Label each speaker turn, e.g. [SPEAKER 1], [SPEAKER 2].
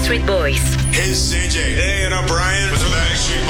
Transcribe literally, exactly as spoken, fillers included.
[SPEAKER 1] Backstreet Boys.
[SPEAKER 2] Hey, it's C J. Hey, and I'm Brian with the Backstreet